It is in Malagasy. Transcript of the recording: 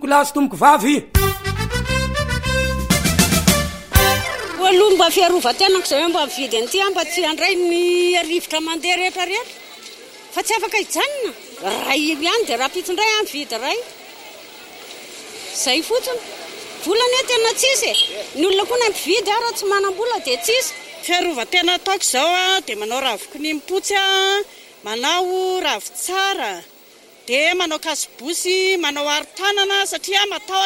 tomboko lahy sy tomboko vavy. Aloha mba fiarovan-tenako zay hoe mba mividy an'ity mba tsy handray ny rivotra mandeha rehetra fa tsy afaka hijanona ray ihany dia raha pitindray mividy ray zay fotsiny volana tena tsisy ny olona koa na mividy raha tsy manam-bola dia tsisy. Fiarovan-tena ataoko zao dia manao ravin-kinimpotsy manao ravitsara dia manao kasibosy manao arotanana satria matahotra